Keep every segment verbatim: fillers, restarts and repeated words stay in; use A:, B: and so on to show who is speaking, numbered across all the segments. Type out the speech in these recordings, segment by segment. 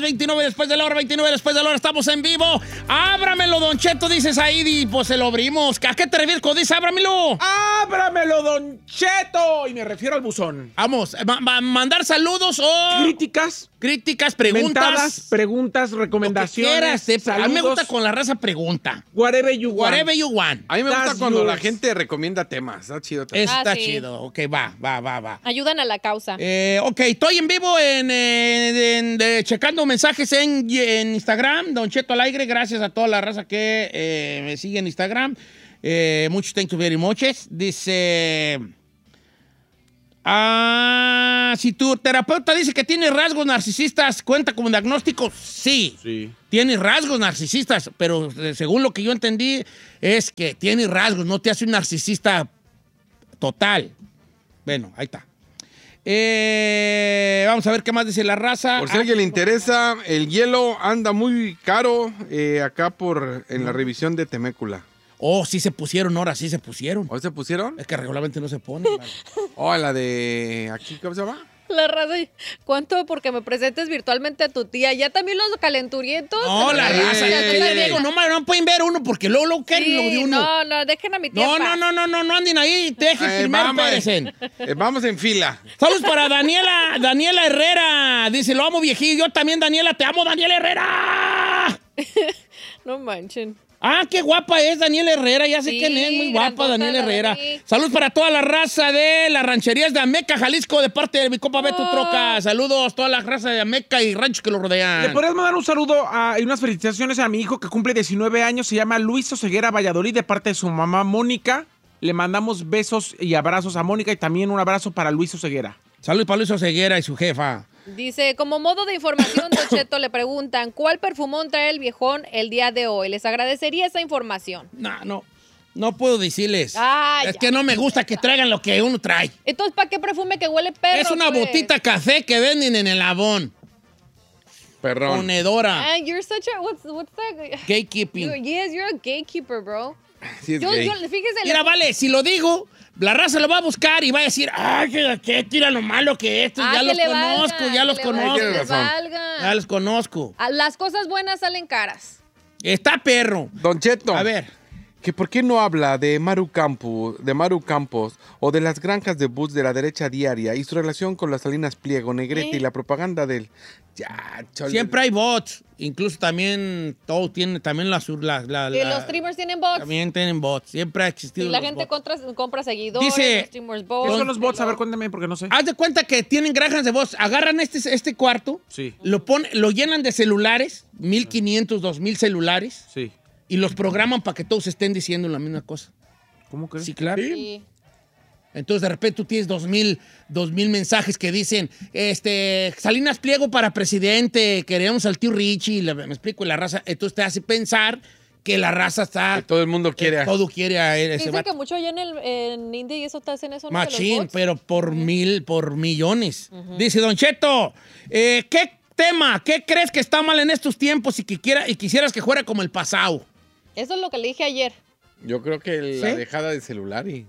A: veintinueve después de la hora, veintinueve después de la hora, estamos en vivo. Ábramelo, Don Cheto, dices ahí, y pues se lo abrimos. ¿A qué te refieres cuando dice ábramelo?
B: ¡Ábramelo, Don Cheto! Y me refiero al buzón.
A: Vamos, ma ma mandar saludos o...
B: Críticas.
A: Críticas, preguntas.
B: Mentadas, preguntas, recomendaciones.
A: Quieras, eh,
B: saludos.
A: a mí me gusta con la raza pregunta.
B: Whatever you want.
A: Whatever you want.
C: A mí me gusta
B: That's
C: cuando
B: yours.
C: la gente recomienda temas. Está chido también.
A: Eso
D: Ah,
A: está
D: sí.
A: chido. Ok, va, va, va, va.
D: Ayudan a la causa.
A: Eh, ok, estoy en vivo en, eh, en- de- checando mensajes en, en Instagram, Don Cheto al aire. Gracias a toda la raza que eh, me sigue en Instagram. Eh, muchos thank you very much. Dice... Ah, si tu terapeuta dice que tiene rasgos narcisistas, ¿cuenta como diagnóstico? Sí.
B: Sí.
A: Tiene rasgos narcisistas, pero eh, según lo que yo entendí es que tiene rasgos, no te hace un narcisista total. Bueno, ahí está. Eh, vamos a ver qué más dice la raza.
C: Por si a alguien le interesa, el hielo anda muy caro eh, acá por en la revisión de Temécula.
A: Oh, sí se pusieron, ahora sí se pusieron.
C: ¿Hoy se pusieron?
A: Es que regularmente no se pone. Vale.
C: Oh, la de aquí, ¿cómo se llama?
D: La raza, ¿cuánto? Porque me presentes virtualmente a tu tía. Ya también los calenturientos.
A: No, la
D: También,
A: raza, ya
D: ya
A: te
D: también.
A: le digo, no, ma- no pueden ver uno porque luego lo quieren
D: Sí,
A: lo de uno.
D: no, no, dejen a mi tía.
A: No,
D: en
A: no,
D: paz.
A: no, no, no, no anden ahí, dejen
C: Eh,
A: primero,
C: vamos,
A: espérense.
C: eh, vamos en fila.
A: Saludos para Daniela, Daniela Herrera. Dice, lo amo viejillo. Yo también, Daniela, te amo, Daniela Herrera.
D: No manchen.
A: Ah, qué guapa es Daniela Herrera. Ya sé
D: Sí,
A: quién es, muy guapa
D: grandota
A: Daniela
D: la
A: Herrera.
D: Dani.
A: Saludos para toda la raza de las rancherías de Ameca, Jalisco, de parte de mi compa Beto
D: Oh.
A: Troca. Saludos a toda la raza de Ameca y ranchos que lo rodean.
B: ¿Le podrías mandar un saludo a, y unas felicitaciones a mi hijo que cumple diecinueve años? Se llama Luis Oseguera Valladolid, de parte de su mamá Mónica. Le mandamos besos y abrazos a Mónica y también un abrazo para Luis Oseguera.
A: Saludos para Luis Oseguera y su jefa.
D: Dice, como modo de información, Don Cheto, le preguntan, ¿cuál perfumón trae el viejón el día de hoy? Les agradecería esa información.
A: No, no, no puedo decirles.
D: Ah,
A: es
D: ya.
A: que no me gusta que traigan lo que uno trae.
D: Entonces, ¿para qué perfume que huele perro?
A: es una
D: pues?
A: botita café que venden en el Avon.
C: Perrón.
A: Ponedora.
D: Ah, you're such a, what's, what's that?
A: Gatekeeping.
D: You're- yes, you're a gatekeeper, bro.
C: Sí es
D: Yo,
C: gay.
D: yo, fíjese,
A: Mira,
D: le-
A: vale, si lo digo, la raza lo va a buscar y va a decir, ay, que, que tira lo malo que esto,
D: Ah,
A: ya
D: que
A: los
D: le
A: conozco,
D: valga,
A: ya
D: que
A: los
D: le
A: conozco.
D: valga, que
C: Tienes
D: les
C: razón.
D: valga.
A: Ya los conozco.
D: Ah, las cosas buenas salen caras.
A: Está perro.
C: Don Cheto.
A: A ver.
C: ¿Que por qué no habla de Maru Campos, de Maru Campos o de las granjas de bus de la derecha diaria y su relación con las Salinas Pliego, Negrete
D: ¿Eh?
C: y la propaganda del... Ya, chole.
A: Siempre hay bots. Incluso también todo tiene, también la, sur- la, la-
D: Y
A: la-
D: los streamers tienen bots.
A: también tienen bots. Siempre ha existido.
D: Y la
A: los
D: gente
A: bots.
D: compra, compra seguidores,
A: Dice-
D: los streamers
B: ¿Qué
D: bots.
B: son los bots? A ver, cuéntame porque no sé.
A: Haz de cuenta que tienen granjas de bots. Agarran este, este cuarto,
B: Sí,
A: lo, pone, lo llenan de celulares, mil quinientos, dos mil celulares,
B: sí.
A: y los programan para que todos estén diciendo la misma cosa.
B: ¿Cómo crees?
A: Sí, claro.
D: Sí.
A: Entonces, de repente, tú tienes dos mil, dos mil mensajes que dicen, este, Salinas Pliego para presidente, queremos al tío Richie, la- me explico, y la raza, entonces te hace pensar que la raza está...
C: Que todo el mundo quiere.
A: que todo quiere a él, ese
D: Dicen
A: vato.
D: que mucho allá en, el, en India y eso te hacen eso, ¿no? De los
A: Machín,
D: bots.
A: pero por mil, por millones. Dice Don Cheto, eh, ¿qué tema, qué crees que está mal en estos tiempos y, que quiera, y quisieras que fuera como el pasado?
D: Eso es lo que le dije ayer.
C: Yo creo que la
A: ¿Sí?
C: dejada de celular y,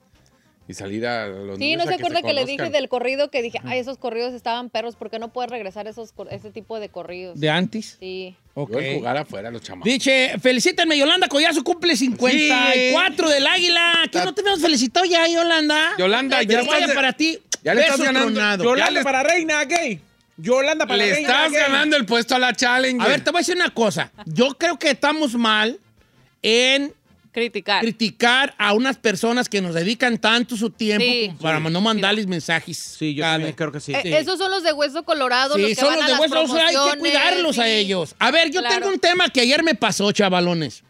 C: y salir a los
D: Sí,
C: niños
D: ¿no
C: a
D: se acuerda que, le dije
C: conozcan.
D: del corrido? Que dije, ay, esos corridos estaban perros, ¿por qué no puedes regresar esos, cor- ese tipo de corridos?
A: ¿De antes?
D: Sí.
A: Ok.
C: Yo el jugar afuera, los chamacos.
A: Dice, felicítenme, Yolanda Collazo cumple cincuenta y cuatro del Águila. ¿Qué
C: Ta-
A: no te habíamos felicitado ya, Yolanda?
C: Yolanda,
A: Pero
C: ya
A: vaya
C: estás-
A: para ti.
C: ya le estás
A: Beso
C: ganando.
A: tronado.
B: Yolanda
C: Ya le-
B: para reina gay. Yolanda para
C: Le
B: reina
C: estás
B: gay.
C: ganando el puesto a la challenge.
A: A ver, te voy a decir una cosa. Yo creo que estamos mal en
D: Criticar.
A: criticar a unas personas que nos dedican tanto su tiempo
D: Sí.
A: como para no mandarles mensajes.
B: Sí, yo
A: cada
B: también
A: vez.
B: creo que sí.
D: Eh,
A: Sí.
D: Esos son los de hueso colorado, los
A: Sí,
D: que
A: son
D: van
A: los
D: a
A: de
D: las
A: hueso, o sea, hay que
D: promociones,
A: cuidarlos a
D: sí.
A: ellos. A ver, yo
D: Claro.
A: tengo un tema que ayer me pasó, chavalones.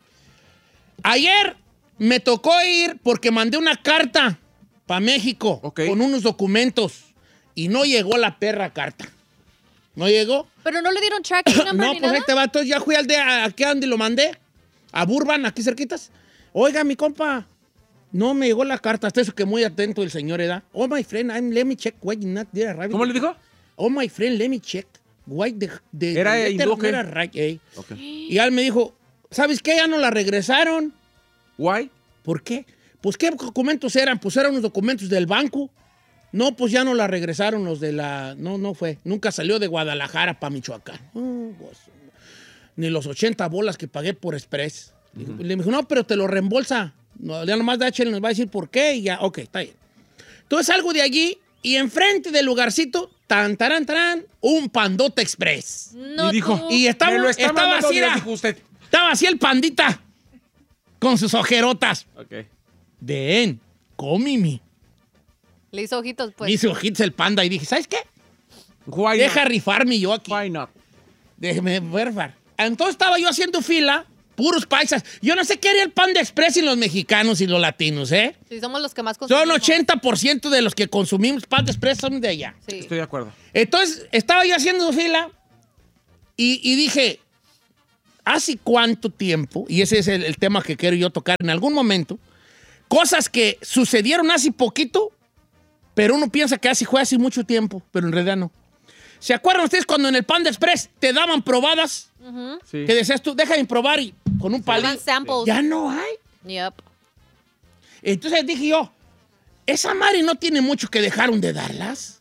A: Ayer me tocó ir porque mandé una carta para México
B: Ok.
A: con unos documentos y no llegó la perra carta. ¿No llegó?
D: Pero no le dieron tracking number
A: No,
D: ni
A: pues
D: nada.
A: ahí te va. Entonces ya fui al de a- aquí a donde lo mandé. A Burban, aquí cerquitas. Oiga, mi compa, no me llegó la carta. Hasta eso que muy atento el señor, ¿edad? Oh, my friend, I'm, let me check why you not there arriving.
B: ¿Cómo le dijo?
A: Oh, my friend, let me check why the, the
B: ¿Era
A: the letter
B: hindú o qué?
A: not arrived, eh.
B: Ok.
A: Y él me dijo, ¿sabes qué? Ya no la regresaron.
B: Why?
A: ¿Por qué? Pues, ¿qué documentos eran? Pues eran unos documentos del banco. No, pues ya no la regresaron los de la... No, no fue. Nunca salió de Guadalajara para Michoacán. Oh, pues, ni los ochenta bolas que pagué por Express. Uh-huh. Le dijo, no, pero te lo reembolsa. No, ya nomás D H L nos va a decir por qué y ya, ok, está bien. Entonces salgo de allí y enfrente del lugarcito, tan, tarán, tarán, un Pandota Express.
D: No,
B: y dijo,
D: tú.
A: Y estaba,
B: me lo está
A: estaba
B: mandando
A: así,
B: Dios,
A: era,
B: dijo usted.
A: estaba así el pandita con sus ojerotas.
B: Ok.
A: Ven, cómimi.
D: Le hizo ojitos, pues.
A: Me hizo ojitos el panda y dije, ¿sabes qué?
B: Why
A: Deja
B: not?
A: rifarme yo aquí.
B: Why not?
A: Déjeme rifar. Entonces estaba yo haciendo fila, puros paisas. Yo no sé qué haría el Panda Express sin los mexicanos y los latinos, ¿eh?
D: Sí, somos los que más consumimos.
A: Son ochenta por ciento de los que consumimos Panda Express son de allá.
D: Sí.
B: Estoy de acuerdo.
A: Entonces, estaba yo haciendo fila y, y dije, ¿hace cuánto tiempo? Y ese es el, el tema que quiero yo tocar en algún momento. Cosas que sucedieron hace poquito, pero uno piensa que hace, fue hace mucho tiempo, pero en realidad no. ¿Se acuerdan ustedes cuando en el Panda Express te daban probadas?
D: Ujú.
B: Sí.
A: Que decías tú, déjame probar y con un palito.
D: Daban samples.
A: Ya no hay.
D: Yep.
A: Entonces dije yo, esa madre no tiene mucho que dejaron de darlas.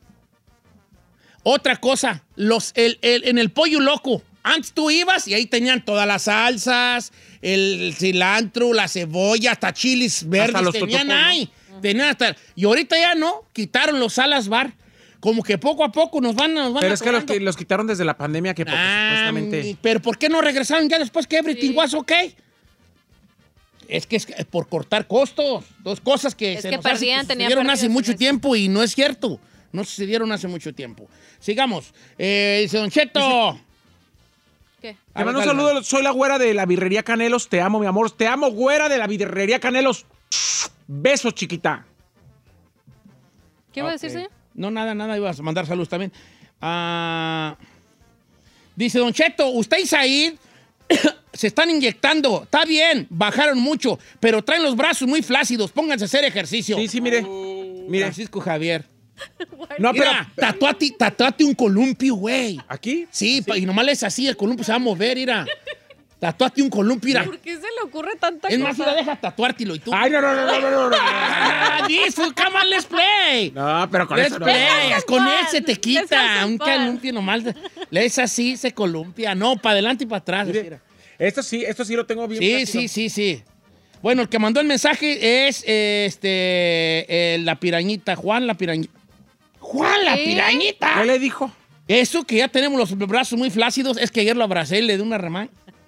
A: Otra cosa, los, el, el- en el Pollo Loco, antes tú ibas y ahí tenían todas las salsas, el cilantro, la cebolla, hasta chiles verdes
B: los
A: tenían
B: totopos, ¿no?
A: ahí. Tenían hasta, y ahorita ya no, quitaron los salas bar. Como que poco a poco nos van, nos van
B: Pero es que los,
A: acabando.
B: que los quitaron desde la pandemia, que porque
A: Ah,
B: supuestamente...
A: pero ¿por qué no regresaron ya después que everything
D: Sí.
A: was okay? Es que es que por cortar costos. Dos cosas que
D: Es
A: se
D: que
A: nos hace
D: perdían, tenían
A: sucedieron hace
D: pérdidas
A: mucho
D: en eso.
A: tiempo y no es cierto. No sucedieron hace mucho tiempo. Sigamos. Eh, dice Don Cheto.
D: ¿Qué?
B: Te mando un
A: dale,
B: saludo,
A: dale.
B: soy la güera de la birrería Canelos. Te amo, mi amor. Te amo, güera de la birrería Canelos. Besos, chiquita.
D: ¿Qué iba a
A: Ok.
D: decir, señor?
A: No, nada, nada. Ibas a mandar saludos también. Ah, dice Don Cheto, usted y Said se están inyectando. Está bien, bajaron mucho, pero traen los brazos muy flácidos. Pónganse a hacer ejercicio.
B: Sí, sí, mire. Mire.
A: Francisco Javier.
B: No, pero...
A: Mira, tatuate, tatuate un columpio, güey.
B: ¿Aquí?
A: Sí, pa- y nomás es así, el columpio se va a mover, mira. Tatuate un columpio, mira.
D: ¿Por qué se le ocurre tanta
A: Es más,
D: cosa?
A: mira, deja tatuártelo y tú.
B: Ay, no, no, no, no, no, no, no.
A: Ah, this, come on, let's play.
B: No, pero con
A: Let's
B: eso no.
A: play.
D: Let's
A: Con
D: have
A: ese te
D: fun.
A: quita.
D: Let's have
A: Un
D: some fun.
A: columpio nomás. Le es así, se columpia. No, para adelante y para atrás.
B: Mire,
A: mira.
B: esto sí, esto sí lo tengo bien.
A: Sí,
B: plácido.
A: sí, sí, sí. Bueno, el que mandó el mensaje es eh, este eh, la pirañita, Juan la pirañita. ¡Juan la
D: ¿Eh?
A: pirañita!
B: ¿Qué le dijo?
A: Eso que ya tenemos los brazos muy flácidos, es que ayer lo abracé y le di una remán.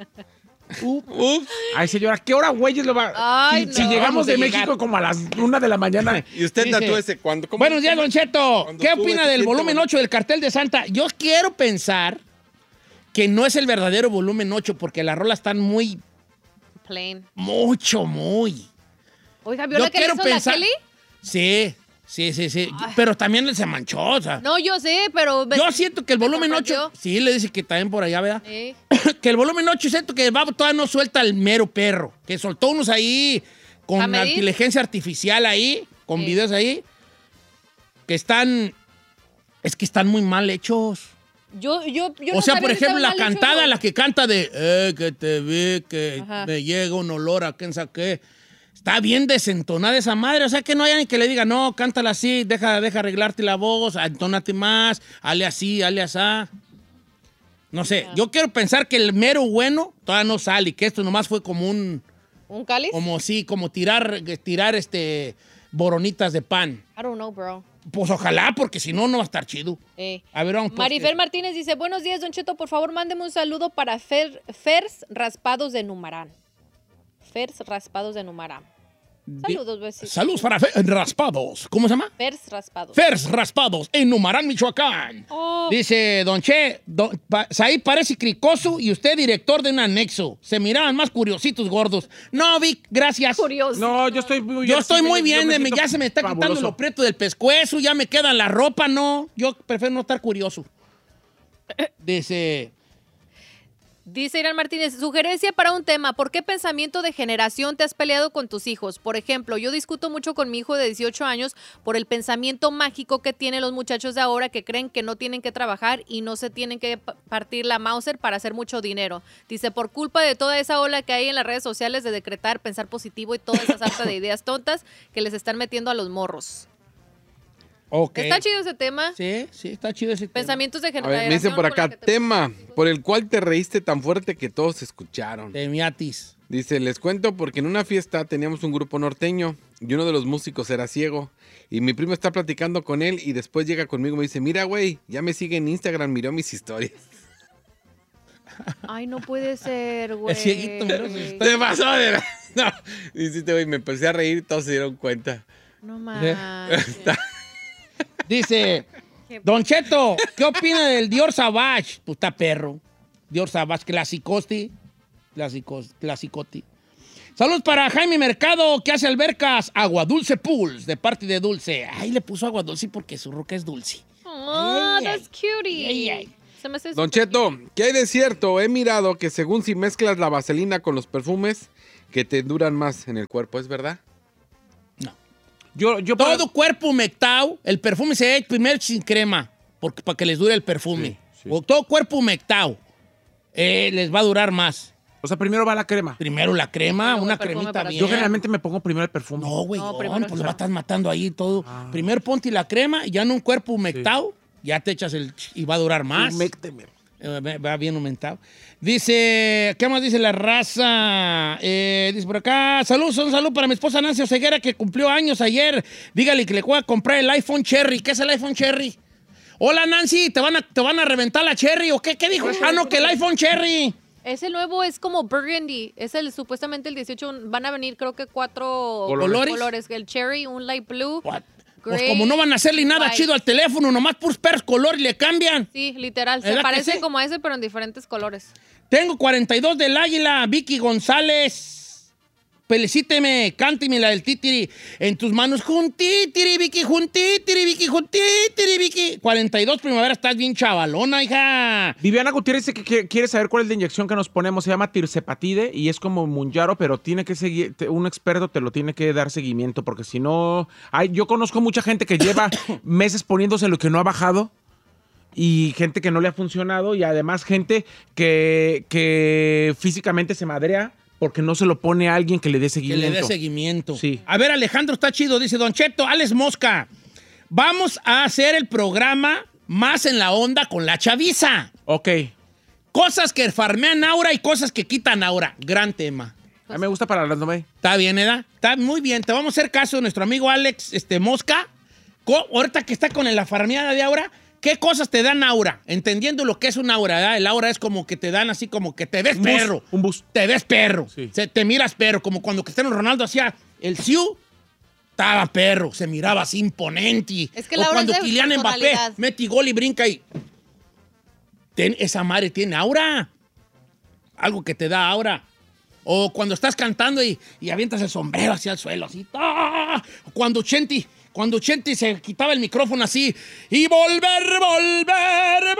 B: Ups. Ay, señora, ¿qué hora, güeyes, lo va?
D: Ay,
B: si,
D: no.
B: si llegamos
A: Vamos
B: de
A: a
B: México
A: llegar.
B: como a las una de la mañana.
C: Y usted
A: Dice,
C: tatúese cuando... ¿cómo?
A: Buenos días, Don Cheto.
C: Cuando
A: ¿Qué
C: sube,
A: opina
C: se
A: del
C: siente
A: volumen
C: bonito.
A: ocho del cartel de Santa? Yo quiero pensar que no es el verdadero volumen ocho porque las rolas están muy,
D: Plain.
A: mucho, muy.
D: Oiga, ¿vio la que le
A: quiero
D: hizo
A: pensar-
D: la Kelly?
A: Sí, sí, sí, sí. Pero también se manchó, o sea.
D: No, yo sé, pero...
A: Yo siento que el
D: me
A: volumen ocho...
D: sorprendió.
A: Sí, le dice que también por allá, ¿verdad?
D: Sí.
A: Que el volumen ocho siento que el babo todavía no suelta el mero perro. Que soltó unos ahí
D: ¿A
A: con
D: medir?
A: inteligencia artificial ahí, con
D: Sí.
A: videos ahí, que están... Es que están muy mal hechos.
D: Yo, yo, yo
A: O
D: no
A: sea,
D: sabía
A: por
D: que
A: ejemplo,
D: estaba
A: la
D: mal hecho
A: cantada,
D: eso.
A: la que canta de eh, que te vi, que
D: Ajá.
A: me llega un olor a quién sabe qué. Está bien desentonada esa madre. O sea, que no haya ni que le diga, no, cántala así, deja, deja arreglarte la voz, entónate más, hale así, hale asá. No sé, yo quiero pensar que el mero bueno todavía no sale y que esto nomás fue como un,
D: ¿Un cáliz?
A: como sí, como tirar, tirar este, boronitas de pan.
D: I don't know, bro.
A: Pues ojalá, porque si no, no va a estar chido.
D: Eh.
A: A ver, vamos. pues,
D: Marifer
A: que-
D: Martínez dice, buenos días, Don Cheto, por favor, mándeme un saludo para Fer, Fers Raspados de Numarán. Fers Raspados de Numarán. Saludos, besitos.
A: Saludos para Fe- Raspados. ¿Cómo se llama?
D: Fers Raspados.
A: Fers Raspados en Numarán, Michoacán.
D: Oh.
A: Dice Don Che, don, pa, Saí parece cricoso y usted director de un anexo. Se miraban más curiositos gordos. No, Vic, gracias.
D: Curioso.
B: No, yo estoy muy
A: Yo estoy
B: sí,
A: muy
B: yo
A: bien,
B: me
A: de-
B: siento
A: ya se me está quitando
B: fabuloso.
A: lo preto del pescuezo, ya me queda la ropa, no. Yo prefiero no estar curioso. Dice,
D: Dice Irán Martínez, sugerencia para un tema, ¿por qué pensamiento de generación te has peleado con tus hijos? Por ejemplo, yo discuto mucho con mi hijo de dieciocho años por el pensamiento mágico que tienen los muchachos de ahora que creen que no tienen que trabajar y no se tienen que pa- partir la Mauser para hacer mucho dinero. Dice, por culpa de toda esa ola que hay en las redes sociales de decretar, pensar positivo y toda esa sarta de ideas tontas que les están metiendo a los morros.
A: Okay.
D: Está chido ese tema.
A: Sí, sí, está chido ese
D: Pensamientos de
C: A
D: generación.
C: ver, me dicen por acá,
D: con la que te-
C: tema por el cual te reíste tan fuerte que todos escucharon.
A: tema. De miatis.
C: Dice, les cuento porque en una fiesta teníamos un grupo norteño y uno de los músicos era ciego. Y mi primo está platicando con él y después llega conmigo y me dice, mira, güey, ya me sigue en Instagram, miró mis historias.
D: Ay, no puede ser, güey.
A: El cieguito, mira sus historias.
C: ¿Qué pasó? De la- No, dice, güey, me empecé a reír y todos se dieron cuenta.
D: No manches.
A: Dice, Don Cheto, ¿qué opina del Dior Savage? Pues está perro. Dior Savage, clasicosti. Clásicos, clasicoti. Saludos para Jaime Mercado, que hace albercas. Agua Dulce Pools, de parte de Dulce. Ay, le puso agua dulce porque su roca es dulce.
D: Oh,
A: Ay,
D: that's cutie.
A: ay, ay.
D: Se me hace
C: Don
D: súper
C: Cheto, ¿qué hay de cierto? He mirado que según si mezclas la vaselina con los perfumes, que te duran más en el cuerpo, ¿es verdad?
B: Yo, yo
A: Todo cuerpo humectado, el perfume se echa primero sin crema, porque, para que les dure el perfume.
B: Sí, sí.
A: O todo cuerpo humectado, eh, les va a durar más.
B: O sea, primero va la crema.
A: Primero la crema,
D: Luego
A: una
D: el perfume
A: cremita
D: para
A: bien.
B: Yo generalmente me pongo primero el perfume.
A: No, güey,
D: No,
A: no,
D: primero
A: pues
D: el
A: lo estás matando ahí todo.
B: Ah.
A: Primero ponte la crema y ya en un cuerpo humectado, ya te echas el... ch- y va a durar más.
B: Humecteme.
A: Eh, va- Va bien aumentado. Dice, ¿qué más dice la raza? Eh, dice por acá, saludos, un saludo para mi esposa Nancy Oseguera que cumplió años ayer. Dígale que le voy a comprar el iPhone Cherry. ¿Qué es el iPhone Cherry? Hola Nancy, ¿te van a, te van a reventar la Cherry o qué? ¿Qué dijo? Ah, no, que el iPhone Cherry.
D: Ese nuevo es como burgundy. Es el supuestamente el dieciocho. Van a venir creo que cuatro
A: ¿Colores?
D: colores. El cherry, un light blue.
A: What? Pues
D: Gray,
A: como no van a hacerle nada
D: white.
A: chido al teléfono, nomás puros perros color y le cambian.
D: Sí, literal. Se
A: ¿Verdad que
D: parece
A: sí?
D: como a ese, pero en diferentes colores.
A: Tengo cuarenta y dos del Águila, Vicky González. Felicíteme, cánteme la del titiri. En tus manos, juntitiri, Vicky, juntitiri, Vicky, juntitiri, Vicky. cuarenta y dos primavera, estás bien chavalona, hija.
B: Viviana Gutiérrez dice que quiere- quiere saber cuál es la inyección que nos ponemos. Se llama tirzepatide y es como Munjaro, pero tiene que seguir, te- un experto te lo tiene que dar seguimiento porque si no... Ay, yo conozco mucha gente que lleva meses poniéndose lo que no ha bajado y gente que no le ha funcionado y además gente que, que físicamente se madrea porque no se lo pone a alguien que le dé
A: Que
B: seguimiento.
A: le dé seguimiento.
B: Sí.
A: A ver, Alejandro, está chido. Dice, Don Cheto, Alex Mosca, vamos a hacer el programa más en la onda con la chaviza.
B: Ok.
A: Cosas que farmean aura y cosas que quitan aura. Gran tema.
B: A mí me gusta para las nueve.
A: Está bien, ¿edad? Está muy bien. Te vamos a hacer caso de nuestro amigo Alex este, Mosca. Co- ahorita que está con la farmeada de aura, ¿qué cosas te dan aura? Entendiendo lo que es un aura, ¿verdad? El aura es como que te dan así como que te ves
B: Un bus,
A: perro.
B: un bus.
A: Te ves perro.
B: Sí.
A: Se, te miras perro. Como cuando Cristiano Ronaldo hacía el Siu, estaba perro. Se miraba así imponente.
D: Es que
A: o
D: la aura
A: cuando
D: es de
A: Kylian Mbappé
D: personalidad.
A: mete gol y brinca y... Ten- esa madre tiene aura. Algo que te da aura. O cuando estás cantando y, y avientas el sombrero hacia el suelo, así. ¡Ah! O cuando Chenti, cuando Chenti se quitaba el micrófono así. Y volver, volver,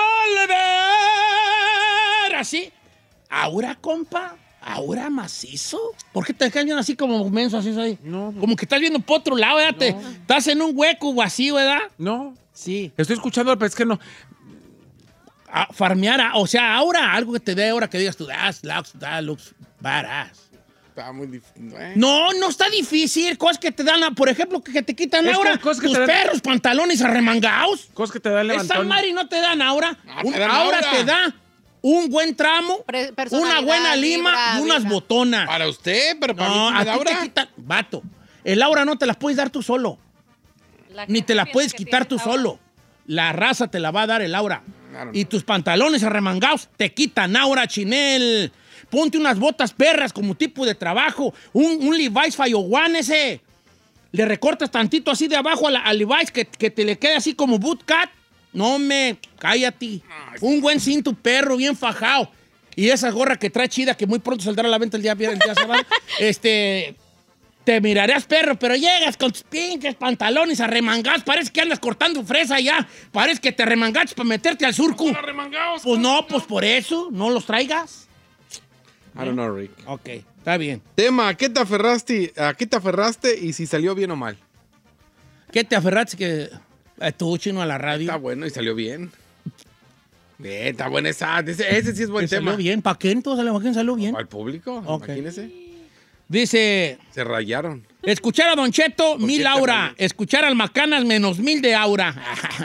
A: volver. Así. Aura, compa. Aura macizo. ¿Por qué te cambian así como menso, así? así?
B: No.
A: Como que estás viendo por otro lado, ¿verdad? Te- estás en un hueco vacío, ¿verdad?
B: No.
A: Sí.
B: Estoy escuchando, pero es que no.
A: A farmear, a- o sea, ahora, algo que te dé ahora que digas tú, that looks, that looks badass.
C: Está muy difícil.
A: No, no está difícil. Cosas que te dan, a- por ejemplo, que te quitan
B: Es
A: ahora
B: que cosas que
A: tus
B: te dan-
A: perros, pantalones arremangados.
B: Cosas que te dan
A: Esa
B: levantón.
A: madre no te dan ahora.
C: Ah,
A: Un-
C: te dan
A: ahora
C: aura.
A: te da un buen tramo,
D: Pre-
A: una
D: personalidad,
A: buena lima
D: vibra,
A: y unas
D: vibra.
A: botonas.
C: Para usted, pero para
A: No,
C: mí sí me
A: a
C: da
A: ti te
C: aura.
A: quitan, vato. El aura no te las puedes dar tú solo.
D: La
A: Ni
D: gente
A: te la
D: piensa
A: puedes
D: que
A: quitar tú
D: tienes aura.
A: solo. La raza te la va a dar el aura.
C: Claro,
A: Y
C: no.
A: tus pantalones arremangados te quitan aura, chinel. Ponte unas botas perras como tipo de trabajo. Un, un Levi's Fallo One ese. Le recortas tantito así de abajo a la, al Levi's que, que te le quede así como bootcut. No me, cállate. Un buen cinto perro bien fajado. Y esa gorra que trae chida que muy pronto saldrá a la venta el día viernes, el día sábado. este... Te mirarías perro, pero llegas con tus pinches pantalones arremangados. Parece que andas cortando fresa ya. Parece que te arremangaste para meterte al surco. Pues no, pues por eso, no los traigas.
C: I don't know, Rick.
A: Ok, está bien.
C: Tema, ¿a qué te aferraste? ¿A qué te aferraste y si salió bien o mal?
A: ¿Qué te aferraste que estuvo chino a la radio?
C: Está bueno y salió bien. Bien, está buena esa. Ese, ese sí es buen
A: Que
C: tema.
A: salió bien. ¿Para qué entonces? ¿Para quién salió bien?
C: ¿Al público?
A: Ok.
C: Imagínese.
A: Dice...
C: Se rayaron.
A: Escuchar a Don Cheto,
C: ¿Por
A: mil
C: qué te
A: aura.
C: rayas?
A: Escuchar al Macanas, menos mil de aura.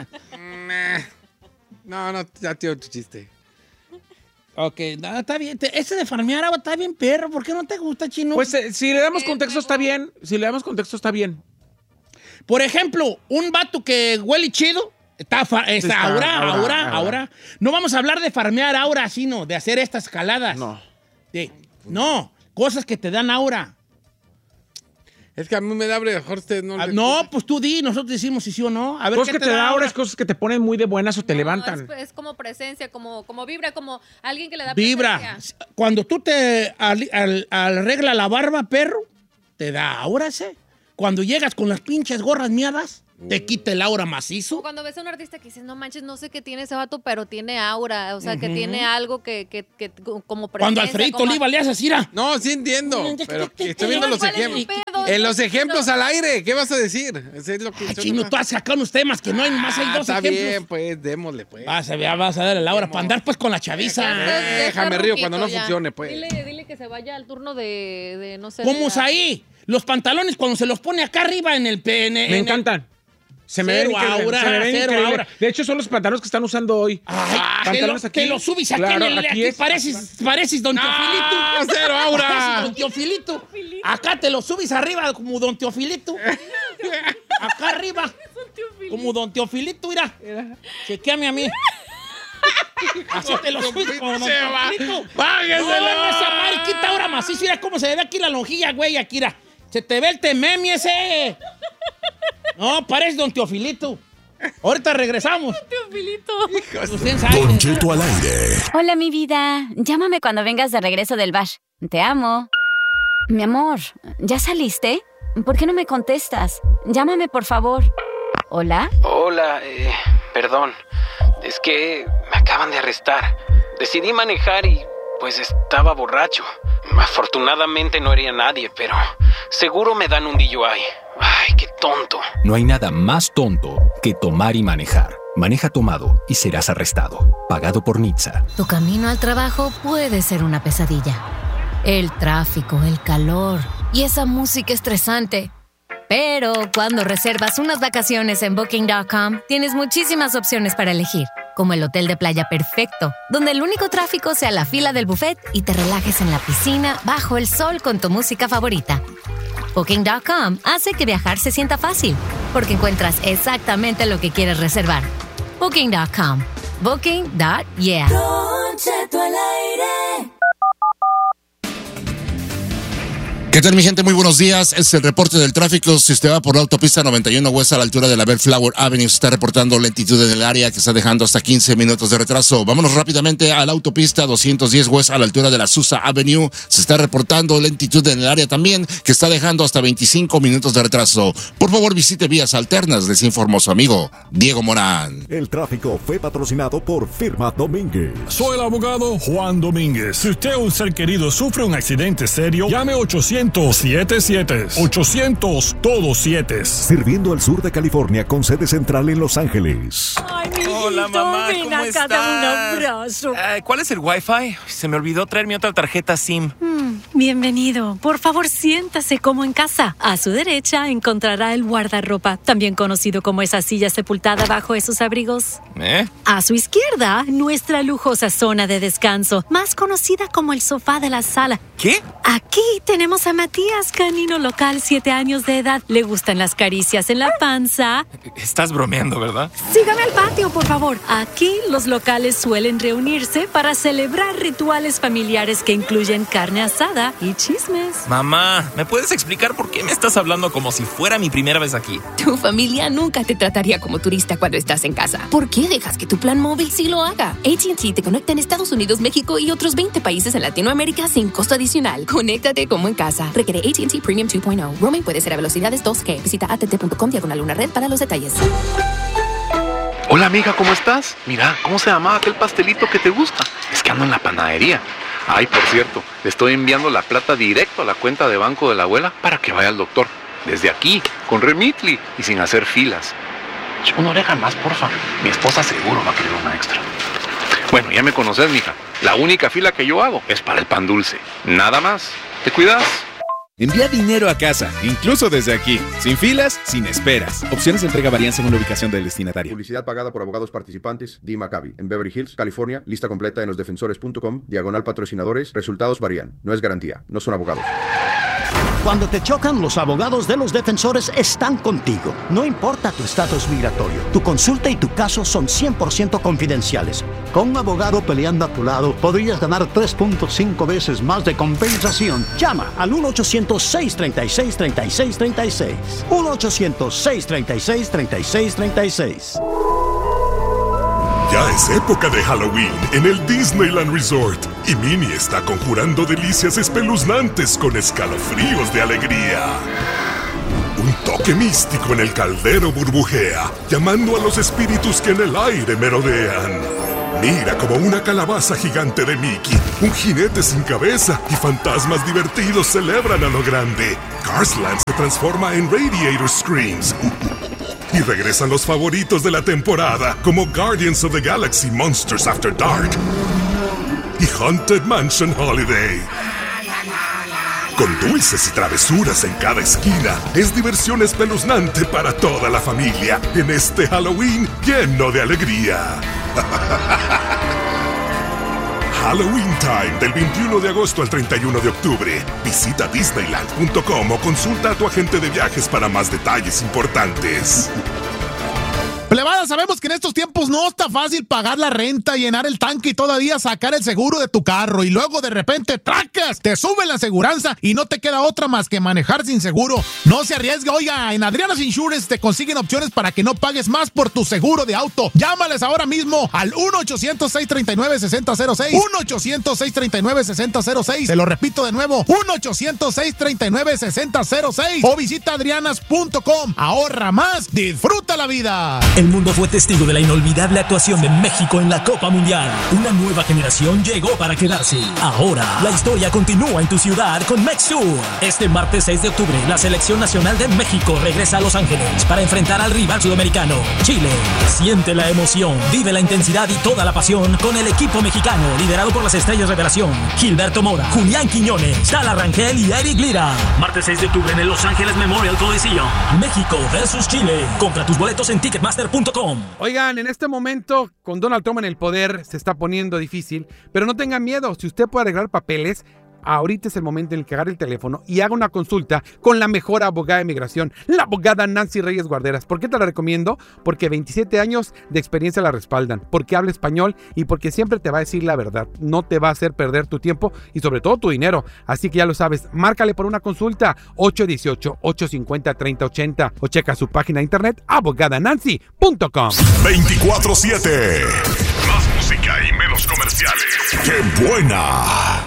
C: No, no, ya tío, tu chiste.
A: Ok, no, está bien. Te- Ese de farmear agua está bien, perro. ¿Por qué no te gusta, Chino?
B: Pues eh, si le damos contexto está bien. Si le damos contexto está bien.
A: Por ejemplo, un vato que huele chido, está, fa- está,
B: Está
A: aura,
B: aura,
A: aura,
B: aura.
A: aura. No vamos a hablar de farmear aura, sino de hacer estas escaladas.
B: No.
A: De- no, cosas que te dan aura.
C: Es que a mí me da abre, mejor usted no
A: Ah,
C: le-
A: no, pues tú di, nosotros decimos si sí o no. A ver,
B: Cosas
A: ¿qué
B: que te da ahora es cosas que te ponen muy de buenas o te
D: No,
B: levantan.
D: Es, es como presencia, como, como vibra, como alguien que le da
A: Vibra.
D: presencia.
A: Cuando tú te al- al- arregla la barba, perro, te da aura ese. Cuando llegas con las pinches gorras miadas, te quita el aura
D: O
A: macizo.
D: cuando ves a un artista que dices, no manches, no sé qué tiene ese vato, pero tiene aura, o sea, que tiene algo que, que, que como presencia.
A: Cuando Alfredito
D: como-
A: Oliva le haces así, ra.
C: No, sí entiendo, pero que estoy viendo los
D: ¿Cuál es el
C: ejemplos.
D: pedo?
C: En los
D: No,
C: ejemplos
D: no.
C: al aire, ¿qué vas a decir? Eso es lo que
A: Ay,
C: yo
A: Chino,
C: no-
A: tú has sacado unos temas que no hay, más hay
C: Ah,
A: dos
C: está
A: ejemplos.
C: bien, pues, démosle, pues.
A: Vas a, ver, vas a dar el aura para andar pues con la chaviza.
D: Ya está- ya está
C: Déjame río
D: ruquito
C: cuando no
D: ya.
C: funcione, pues.
D: Dile, dile que se vaya al turno de, de no sé.
A: ¿Cómo
D: de
A: es
D: la-
A: ahí? Los pantalones cuando se los pone acá arriba en el pene.
B: Me encantan. Se me
A: Cero
B: ven increíbles,
A: aura,
B: se me ven
A: cero
B: increíbles.
A: aura.
B: De hecho, son los pantalones que están usando hoy.
A: Ay, te, lo,
B: Pantalones aquí.
A: te lo subes aquí
B: Claro,
A: en el...
B: aquí
A: Aquí
B: es-
A: pareces, pareces Don
C: No,
A: Teofilito.
C: cero aura.
A: Pareces Don Teofilito. Acá te lo subes arriba como Don Teofilito. Acá arriba. Como Don Teofilito, mira. Chequeame a mí. Así te lo subes como Don
C: Se va.
A: Teofilito.
C: Págueselo.
A: No, esa mariquita ahora macizo. Mira cómo se ve aquí la lonjilla, güey. Aquí, mira. Se te ve el tememi ese. No, parece Don Teofilito. Ahorita regresamos.
D: Teofilito.
A: Usted sabe.
E: Don Cheto al aire.
F: Hola, mi vida. Llámame cuando vengas de regreso del bar. Te amo. Mi amor, ¿ya saliste? ¿Por qué no me contestas? Llámame, por favor. ¿Hola?
G: Hola, eh, perdón. Es que me acaban de arrestar. Decidí manejar y pues estaba borracho. Afortunadamente no hería a nadie, pero seguro me dan un D U I. Ay, qué tonto.
H: No hay nada más tonto que tomar y manejar. Maneja tomado y serás arrestado. Pagado por Nitsa.
I: Tu camino al trabajo puede ser una pesadilla. El tráfico, el calor y esa música estresante. Pero cuando reservas unas vacaciones en Booking punto com, tienes muchísimas opciones para elegir, como el hotel de playa perfecto, donde el único tráfico sea la fila del buffet y te relajes en la piscina bajo el sol con tu música favorita. Booking punto com hace que viajar se sienta fácil, porque encuentras exactamente lo que quieres reservar. Booking punto com. Booking punto yeah.
E: ¿Qué tal, mi gente? Muy buenos días. Es el reporte del tráfico. Si usted va por la autopista noventa y uno West a la altura de la Bellflower Avenue, se está reportando lentitud en el área que está dejando hasta quince minutos de retraso. Vámonos rápidamente a la autopista doscientos diez West a la altura de la Susa Avenue. Se está reportando lentitud en el área también que está dejando hasta veinticinco minutos de retraso. Por favor, visite vías alternas, les informó su amigo Diego Morán.
J: El tráfico fue patrocinado por Firma Domínguez.
K: Soy el abogado Juan Domínguez. Si usted o un ser querido sufre un accidente serio, llame ochocientos siete siete. ochocientos todo siete.
J: Sirviendo al sur de California con sede central en Los Ángeles.
L: Ay, mi Hola, mamá, ven ¿cómo acá, estás? Dame un abrazo.
M: Eh, ¿Cuál es el Wi-Fi? Se me olvidó traer mi otra tarjeta SIM.
L: Mm, bienvenido. Por favor, siéntase como en casa. A su derecha encontrará el guardarropa, también conocido como esa silla sepultada bajo esos abrigos.
M: ¿Eh?
L: A su izquierda, nuestra lujosa zona de descanso, más conocida como el sofá de la sala.
M: ¿Qué?
L: Aquí tenemos a Matías, canino local, siete años de edad. Le gustan las caricias en la panza.
M: Estás bromeando, ¿verdad?
L: Sígame al patio, por favor. Aquí los locales suelen reunirse para celebrar rituales familiares que incluyen carne asada y chismes.
M: Mamá, ¿me puedes explicar por qué me estás hablando como si fuera mi primera vez aquí?
N: Tu familia nunca te trataría como turista cuando estás en casa. ¿Por qué dejas que tu plan móvil sí lo haga? A T and T te conecta en Estados Unidos, México y otros veinte países en Latinoamérica sin costo adicional. Conéctate como en casa. Requiere A T and T Premium dos punto cero. Roaming puede ser a velocidades dos G. Visita a t t punto com diagonal una red para los detalles.
O: Hola amiga, ¿cómo estás? Mira, ¿cómo se llamaba aquel pastelito que te gusta? Es que ando en la panadería. Ay, por cierto, le estoy enviando la plata directo a la cuenta de banco de la abuela para que vaya al doctor. Desde aquí, con Remitly y sin hacer filas. Una oreja más, porfa. Mi esposa seguro va a querer una extra. Bueno, ya me conoces, mija. La única fila que yo hago es para el pan dulce. Nada más. ¿Te cuidas?
P: Envía dinero a casa, incluso desde aquí, sin filas, sin esperas. Opciones de entrega varían según la ubicación del destinatario.
Q: Publicidad pagada por abogados participantes. D. Maccabi, en Beverly Hills, California. Lista completa en los defensores punto com. Diagonal patrocinadores. Resultados varían. No es garantía. No son abogados.
R: Cuando te chocan, los abogados de los defensores están contigo. No importa tu estatus migratorio, tu consulta y tu caso son cien por ciento confidenciales. Con un abogado peleando a tu lado, podrías ganar tres punto cinco veces más de compensación. Llama al uno ochocientos, seis treinta y seis, treinta y seis treinta y seis. uno ochocientos, seis treinta y seis, treinta y seis treinta y seis.
S: Ya es época de Halloween en el Disneyland Resort y Minnie está conjurando delicias espeluznantes con escalofríos de alegría. Un toque místico en el caldero burbujea, llamando a los espíritus que en el aire merodean. Mira como una calabaza gigante de Mickey, un jinete sin cabeza y fantasmas divertidos celebran a lo grande. Carsland se transforma en Radiator Screams. Y regresan los favoritos de la temporada, como Guardians of the Galaxy Monsters After Dark y Haunted Mansion Holiday. Con dulces y travesuras en cada esquina, es diversión espeluznante para toda la familia en este Halloween lleno de alegría. Halloween Time, del veintiuno de agosto al treinta y uno de octubre. Visita disneyland punto com o consulta a tu agente de viajes para más detalles importantes.
T: Plebada, sabemos que en estos tiempos no está fácil pagar la renta, llenar el tanque y todavía sacar el seguro de tu carro. Y luego de repente, ¡tracas! Te sube la aseguranza y no te queda otra más que manejar sin seguro. No se arriesgue, oiga, en Adriana's Insurance te consiguen opciones para que no pagues más por tu seguro de auto. Llámales ahora mismo al uno ochocientos, seis treinta y nueve, sesenta cero seis. uno ochocientos, seis treinta y nueve, sesenta cero seis. Te lo repito de nuevo, uno ochocientos, seis treinta y nueve, sesenta cero seis. O visita adrianas punto com. Ahorra más, disfruta la vida.
U: El mundo fue testigo de la inolvidable actuación de México en la Copa Mundial. Una nueva generación llegó para quedarse. Ahora, la historia continúa en tu ciudad con MexTour. Este martes seis de octubre, la Selección Nacional de México regresa a Los Ángeles para enfrentar al rival sudamericano, Chile. Siente la emoción, vive la intensidad y toda la pasión con el equipo mexicano, liderado por las estrellas revelación, Gilberto Mora, Julián Quiñones, Tala Rangel y Eric Lira. Martes seis de octubre en el Los Ángeles Memorial Coliseum. México versus Chile. Compra tus boletos en ticketmaster punto com.
V: Oigan, en este momento, con Donald Trump en el poder, se está poniendo difícil, pero no tengan miedo, si usted puede arreglar papeles, ahorita es el momento en el que agarre el teléfono y haga una consulta con la mejor abogada de migración, la abogada Nancy Reyes Guarderas. ¿Por qué te la recomiendo? Porque veintisiete años de experiencia la respaldan, porque habla español y porque siempre te va a decir la verdad. No te va a hacer perder tu tiempo y sobre todo tu dinero. Así que ya lo sabes, márcale por una consulta ocho uno ocho, ocho cinco cero, tres cero ocho cero o checa su página de internet abogada nancy punto com.
S: veinticuatro siete. Más música y menos comerciales. ¡Qué buena!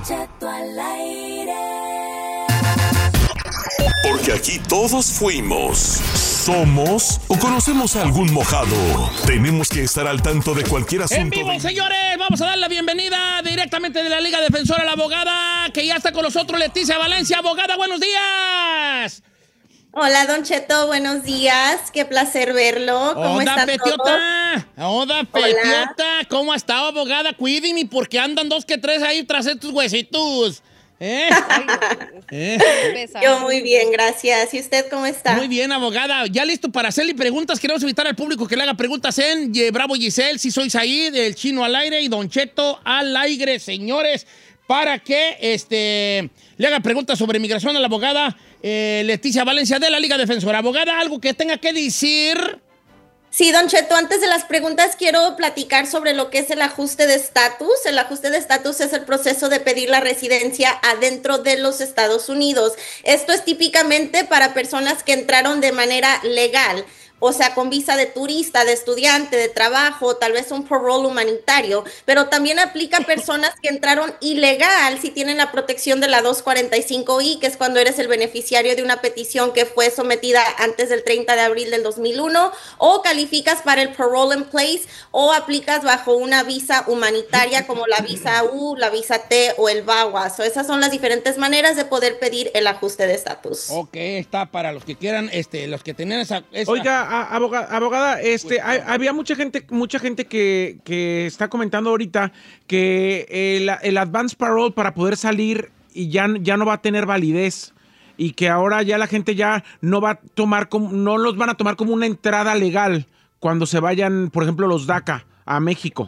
S: Porque aquí todos fuimos, somos o conocemos a algún mojado. Tenemos que estar al tanto de cualquier asunto.
A: En vivo, señores, vamos a dar la bienvenida directamente de la Liga Defensora a la abogada que ya está con nosotros, Leticia Valencia. Abogada, buenos días.
W: Hola, Don Cheto, buenos días. Qué placer verlo. ¿Cómo
A: Hola,
W: están
A: Petiota.
W: todos?
A: Hola, Petiota. ¿Cómo ha estado, abogada? Cuídeme porque andan dos que tres ahí tras estos huesitos. ¿Eh? ¿Eh?
W: Yo muy bien, gracias. ¿Y usted cómo está?
A: Muy bien, abogada. Ya listo para hacerle preguntas. Queremos invitar al público que le haga preguntas en eh, Bravo Giselle, si soy Said, el Chino al aire y Don Cheto al aire, señores, para que este, le haga preguntas sobre migración a la abogada eh, Leticia Valencia de la Liga Defensora. Abogada, ¿algo que tenga que decir?
W: Sí, Don Cheto, antes de las preguntas quiero platicar sobre lo que es el ajuste de estatus. El ajuste de estatus es el proceso de pedir la residencia adentro de los Estados Unidos. Esto es típicamente para personas que entraron de manera legal, o sea, con visa de turista, de estudiante, de trabajo, tal vez un parole humanitario, pero también aplica a personas que entraron ilegal si tienen la protección de la dos cuarenta y cinco I, que es cuando eres el beneficiario de una petición que fue sometida antes del treinta de abril del dos mil uno, o calificas para el parole in place, o aplicas bajo una visa humanitaria como la visa U, la visa T o el VAWA. So, esas son las diferentes maneras de poder pedir el ajuste de estatus.
A: Ok, está para los que quieran, este, los que tenían esa... esa...
B: Oiga, Abogada, abogada, este, hay, había mucha gente, mucha gente que, que está comentando ahorita que el, el advance parole para poder salir y ya, ya no va a tener validez. y que ahora ya la gente ya no va a tomar como, no los van a tomar como una entrada legal cuando se vayan, por ejemplo, los DACA a México.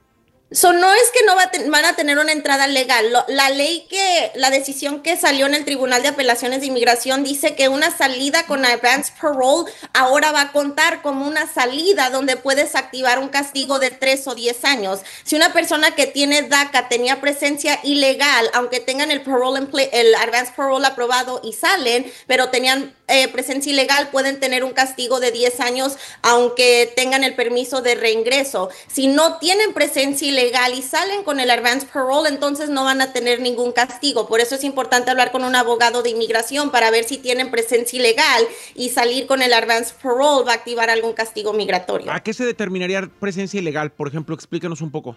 W: So, no es que no va a ten- van a tener una entrada legal. Lo- la ley que, la decisión que salió en el Tribunal de Apelaciones de Inmigración dice que una salida con advance parole ahora va a contar como una salida donde puedes activar un castigo de tres o diez años. Si una persona que tiene DACA tenía presencia ilegal, aunque tengan el parole en play- el advance parole aprobado y salen, pero tenían eh, presencia ilegal, pueden tener un castigo de diez años, aunque tengan el permiso de reingreso. Si no tienen presencia ilegal, legal y salen con el advance parole, entonces no van a tener ningún castigo. Por eso es importante hablar con un abogado de inmigración para ver si tienen presencia ilegal y salir con el advance parole va a activar algún castigo migratorio.
B: ¿A qué se determinaría presencia ilegal? Por ejemplo, explícanos un poco.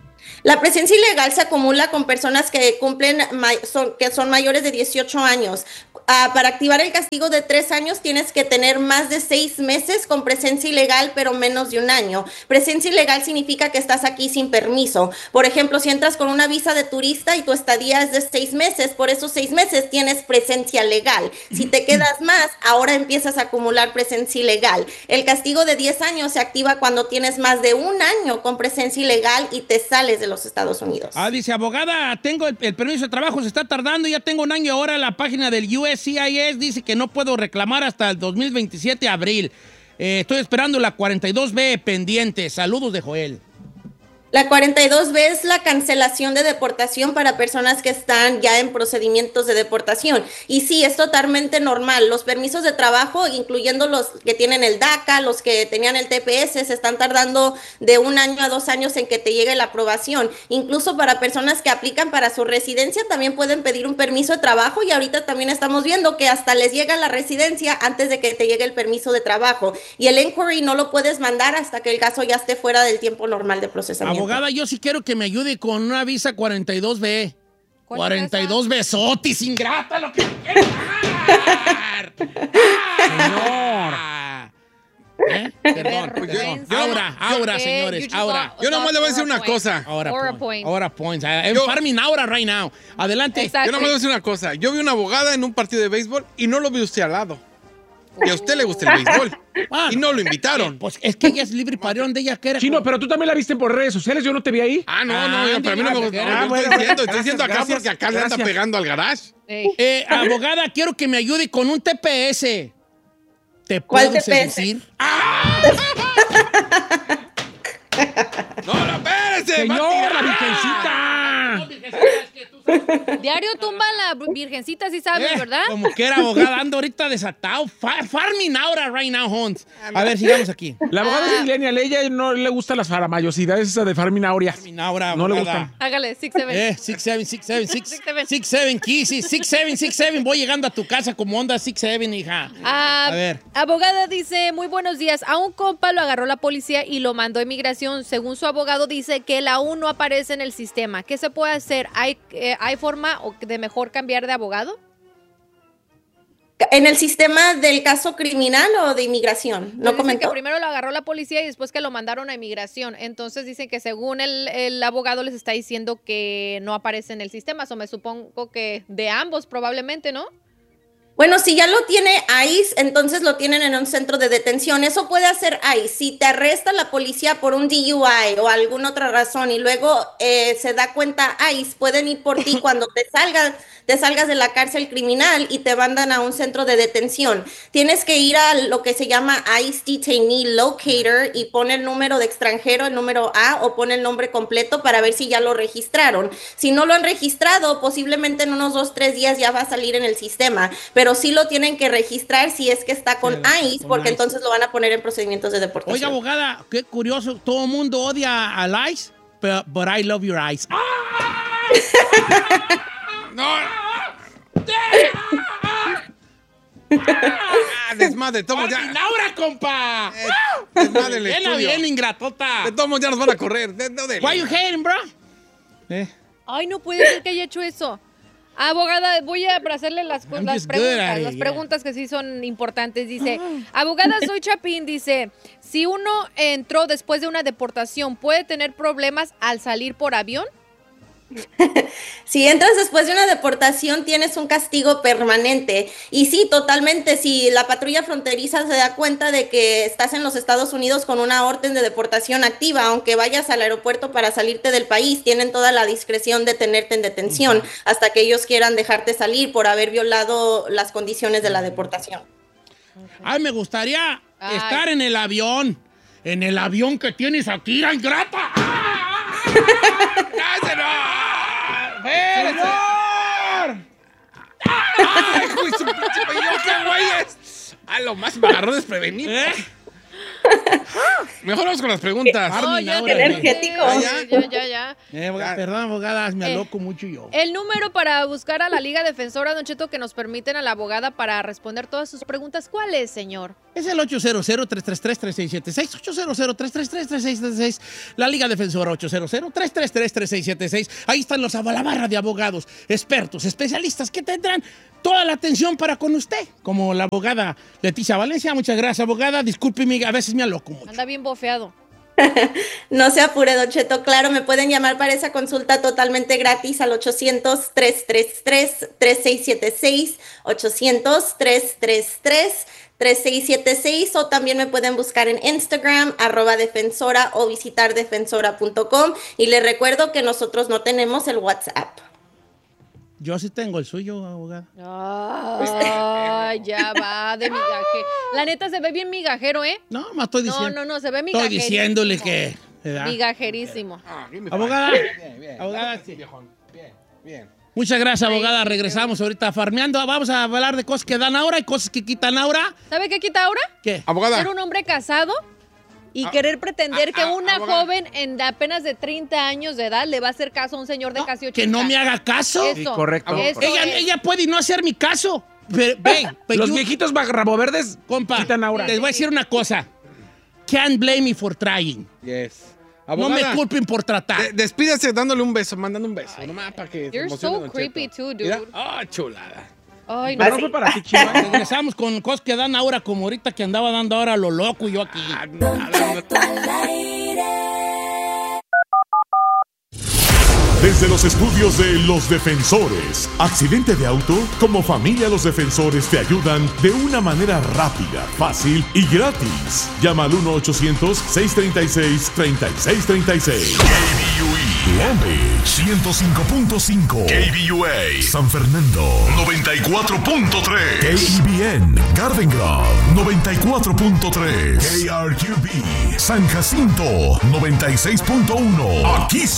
W: La presencia ilegal se acumula con personas que cumplen, son, que son mayores de dieciocho años. Uh, para activar el castigo de tres años tienes que tener más de seis meses con presencia ilegal, pero menos de un año. Presencia ilegal significa que estás aquí sin permiso. Por ejemplo, si entras con una visa de turista y tu estadía es de seis meses, por esos seis meses tienes presencia legal. Si te quedas más, ahora empiezas a acumular presencia ilegal. El castigo de diez años se activa cuando tienes más de un año con presencia ilegal y te sales de los Estados Unidos.
A: Ah, dice, abogada, tengo el, el permiso de trabajo, se está tardando, ya tengo un año ahora. La página del U S C I S dice que no puedo reclamar hasta el dos mil veintisiete, abril. Eh, estoy esperando la cuarenta y dos B pendiente. Saludos de Joel.
W: La cuarenta y dos B es la cancelación de deportación para personas que están ya en procedimientos de deportación. Y sí, es totalmente normal. Los permisos de trabajo, incluyendo los que tienen el DACA, los que tenían el T P S, se están tardando de un año a dos años en que te llegue la aprobación. Incluso para personas que aplican para su residencia también pueden pedir un permiso de trabajo y ahorita también estamos viendo que hasta les llega la residencia antes de que te llegue el permiso de trabajo. Y el inquiry no lo puedes mandar hasta que el caso ya esté fuera del tiempo normal de procesamiento.
A: Abogada, yo sí quiero que me ayude con una visa cuarenta y dos B. cuarenta y dos besotis, ingrata, lo que quieras dar. Señor. ¿Eh? Perdón, perdón. Ahora, ahora, señores, ahora.
V: Yo nomás le voy a decir una cosa.
A: Ahora,
V: Aura
A: point.
V: point.
A: Ahora, points. I'm
V: Yo-
A: farming Aura right now. Adelante.
V: Yo nomás le voy a decir una cosa. Yo vi una abogada en un partido de béisbol y no lo vi usted al lado. Y a usted le gusta el béisbol. Y no lo invitaron.
A: Pues es que ella es libre para ir donde ella quiera.
B: Chino, pero tú también la viste por redes sociales, yo no te vi ahí.
V: Ah, no, no, yo- para mí no me gusta.
A: Ah,
V: Yo
A: bueno,
V: estoy diciendo, estoy
A: gracias,
V: diciendo acá
A: gracias,
V: porque acá le anda
A: gracias.
V: pegando al garage.
A: Eh, abogada, quiero que me ayude con un T P S. ¿Te
W: ¿Cuál
A: puedo
W: T P S?
A: seducir?
V: ¡No, no, espérese!
A: Señor,
V: va a tirar.
A: la virgencita.
C: Diario tumba la virgencita, sí sabes,
A: Eh,
C: ¿verdad?
A: Como que era abogada, ando ahorita desatado. Fa- farming Aura right now, Hunt. A ver, sigamos aquí.
B: La abogada es millennial, a ella no le gustan las faramayosidades esa de Farmin Aurea.
A: Aura,
B: no le
A: abogada.
B: gustan.
C: Hágale, six seven.
A: Eh, six seven, six seven, six
C: Six seven.
A: six seven, Kisses, six seven, six seven. Voy llegando a tu casa como onda six seven, hija.
C: Ah,
A: A ver.
C: Abogada dice, muy buenos días. A un compa lo agarró la policía y lo mandó a inmigración. Según su abogado dice que él aún no aparece en el sistema. ¿Qué se puede hacer? ¿Hay, eh, ¿hay forma o de mejor cambiar de abogado?
W: ¿En el sistema del caso criminal o de inmigración? ¿No
C: Dicen
W: comentó?
C: que primero lo agarró la policía y después que lo mandaron a inmigración. Entonces dicen que según el, el abogado les está diciendo que no aparece en el sistema. O me supongo que de ambos probablemente, ¿no?
W: Bueno, si ya lo tiene ICE, entonces lo tienen en un centro de detención. Eso puede hacer ICE. Si te arresta la policía por un D U I o alguna otra razón y luego eh, se da cuenta ICE, pueden ir por ti cuando te salgas, te salgas de la cárcel criminal y te mandan a un centro de detención. Tienes que ir a lo que se llama ICE Detainee Locator y pone el número de extranjero, el número A, o pone el nombre completo para ver si ya lo registraron. Si no lo han registrado, posiblemente en unos dos, tres días ya va a salir en el sistema. Pero sí lo tienen que registrar si es que está con ICE,
A: con
W: porque
A: ICE.
W: entonces lo van a poner en procedimientos de deportación.
A: Oiga, abogada, qué curioso. Todo el mundo odia al ICE, pero but I love your eyes.
V: No. Ah, desmadre, tomo ya.
A: ¡Laura, compa!
V: Eh, desmadre el
A: Bien,
V: estudio.
A: bien, ingratota.
V: De todos modos ya nos van a correr. De, no de-
A: Why you hating, bro? Eh.
C: Ay, no puede ser que haya hecho eso. Abogada, voy a hacerle las,
A: I'm
C: las
A: just good at
C: preguntas,
A: it,
C: las
A: yeah.
C: preguntas que sí son importantes. Dice, abogada, soy Chapín, dice, si uno entró después de una deportación, ¿puede tener problemas al salir por avión?
W: Si entras después de una deportación, tienes un castigo permanente. Y sí, totalmente, si la patrulla fronteriza se da cuenta de que estás en los Estados Unidos con una orden de deportación activa, aunque vayas al aeropuerto para salirte del país, tienen toda la discreción de tenerte en detención uh-huh. hasta que ellos quieran dejarte salir por haber violado las condiciones de la deportación.
A: Ay, me gustaría Ay. estar en el avión, en el avión que tienes aquí, la ingrata. ¡Cállate, no! ¡Señor! ¡Ay, hijo de su pinche pello, qué güeyes! A lo más me agarró desprevenido. ¿Eh? Mejor vamos con las preguntas.
W: Oh, ya, energético.
C: Ya, ya, ya. ya.
A: Eh, abogada, perdón, abogada, me aloco eh, mucho yo.
C: El número para buscar a la Liga Defensora, Don Cheto, que nos permiten a la abogada para responder todas sus preguntas, ¿cuál es, señor?
A: Es el ocho cero cero, tres tres tres, tres seis siete seis, ocho cero cero, tres tres tres, tres seis siete seis, la Liga Defensora ocho cero cero, tres tres tres, tres seis siete seis. Ahí están los la barra de abogados, expertos, especialistas que tendrán toda la atención para con usted, como la abogada Leticia Valencia. Muchas gracias, abogada. Discúlpeme, a veces me aloco mucho.
C: Anda bien bofeado.
W: No se apure, Don Cheto. Claro, me pueden llamar para esa consulta totalmente gratis al ochocientos, tres tres tres, tres seis siete seis, ochocientos, tres tres tres, tres seis siete seis, o también me pueden buscar en Instagram, arroba defensora, o visitar defensora punto com. Y les recuerdo que nosotros no tenemos el WhatsApp.
A: Yo sí tengo el suyo, abogada.
C: Ay, ya va, de migaje. La neta se ve bien migajero, ¿eh?
A: No, me estoy diciendo.
C: No, no, no, se ve migajerísimo.
A: Estoy diciéndole que... ¿verdad?
C: Migajerísimo.
A: Ah, abogada. Bien, bien. Abogada, sí. Bien, bien. Muchas gracias, abogada. Ay, regresamos ahorita farmeando. Vamos a hablar de cosas que dan aura y cosas que quitan aura.
C: ¿Sabe qué quita aura?
A: ¿Qué?
V: Abogada.
C: Ser un hombre casado y ah, querer pretender ah, que una abogada. joven en apenas de treinta años de edad le va a hacer caso a un señor de no, casi ochenta.
A: Que no me haga caso.
C: Eso,
B: sí, correcto.
C: Eso
A: ella, ella puede no hacer mi caso. Pero, ven,
B: los yo, viejitos raboverdes
A: compa,
B: quitan aura.
A: Les voy a decir una cosa. Can't blame me for trying.
V: Yes.
A: Abogada, no me culpen por tratar.
V: De, despídase dándole un beso, mandando un beso. Nomás para que
C: You're so creepy too, dude.
V: Ah, oh, chulada.
C: Ay,
A: no. No fue para ti, chido. Regresamos con cosas que dan ahora, como ahorita que andaba dando ahora lo loco y yo aquí.
S: Desde los estudios de Los Defensores, accidente de auto, como familia Los Defensores te ayudan de una manera rápida, fácil y gratis. Llama al uno ochocientos, seis tres seis, tres seis tres seis. K B U E Long Beach ciento cinco punto cinco, K B U A San Fernando noventa y cuatro punto tres, K E B N Garden Grove noventa y cuatro punto tres, K R Q B San Jacinto noventa y seis punto uno. Aquí